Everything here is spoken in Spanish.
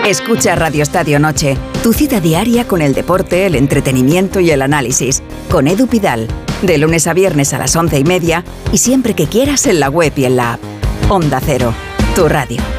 Escucha Radio Estadio Noche, tu cita diaria con el deporte, el entretenimiento y el análisis. Con Edu Pidal, de lunes a viernes a las 11:30 y siempre que quieras en la web y en la app. Onda Cero, tu radio.